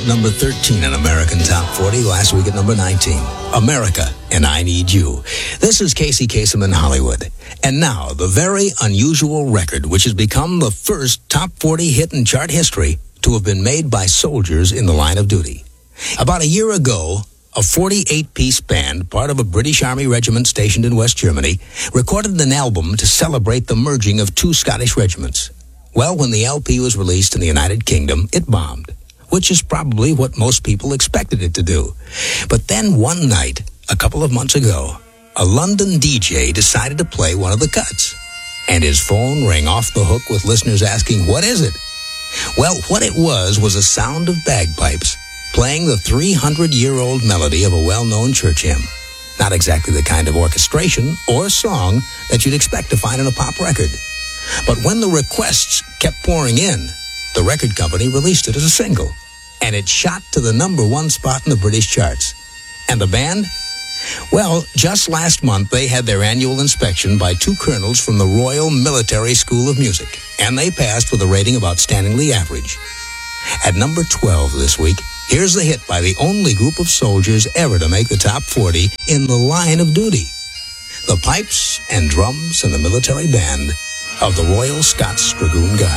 number 13 in American Top 40, last week at number 19. America and I Need You. This is Casey Kasem in Hollywood. And now, the very unusual record, which has become the first Top 40 hit in chart history to have been made by soldiers in the line of duty. About a year ago, a 48-piece band, part of a British Army regiment stationed in West Germany, recorded an album to celebrate the merging of two Scottish regiments. Well, when the LP was released in the United Kingdom, it bombed, which is probably what most people expected it to do. But then one night, a couple of months ago, a London DJ decided to play one of the cuts, and his phone rang off the hook with listeners asking, "What is it?" Well, what it was a sound of bagpipes playing the 300-year-old melody of a well-known church hymn. Not exactly the kind of orchestration or song that you'd expect to find in a pop record. But when the requests kept pouring in, the record company released it as a single, and it shot to the number one spot in the British charts. And the band? Well, just last month, they had their annual inspection by two colonels from the Royal Military School of Music, and they passed with a rating of outstandingly average. At number 12 this week, here's the hit by the only group of soldiers ever to make the top 40 in the line of duty. The pipes and drums and the military band of the Royal Scots Dragoon Guard.